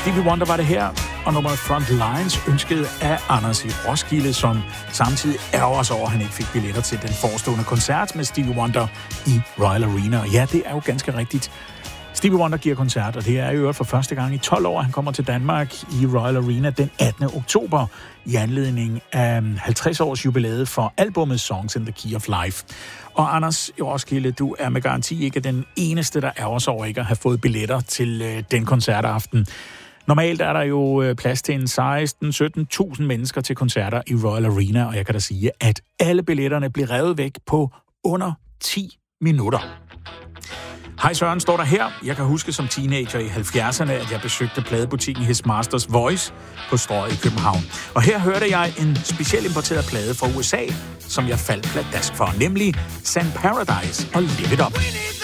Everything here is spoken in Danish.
Stevie Wonder var det her, og nummeret Frontlines ønskede af Anders i Roskilde, som samtidig ærger sig over, at han ikke fik billetter til den forestående koncert med Stevie Wonder i Royal Arena. Og ja, det er jo ganske rigtigt. Stevie Wonder giver koncert, og det er i øvrigt for første gang i 12 år, han kommer til Danmark i Royal Arena den 18. oktober i anledning af 50-års jubilæet for albumet Songs in the Key of Life. Og Anders i Roskilde, du er med garanti ikke den eneste, der ærger sig over ikke at have fået billetter til den koncertaften. Normalt er der jo plads til en 16-17.000 mennesker til koncerter i Royal Arena, og jeg kan da sige, at alle billetterne bliver revet væk på under 10 minutter. Hej Søren, står der her. Jeg kan huske som teenager i 70'erne, at jeg besøgte pladebutikken His Master's Voice på Strøget i København. Og her hørte jeg en specielt importeret plade fra USA, som jeg faldt pladask for, nemlig Sand Paradise og Live It Up.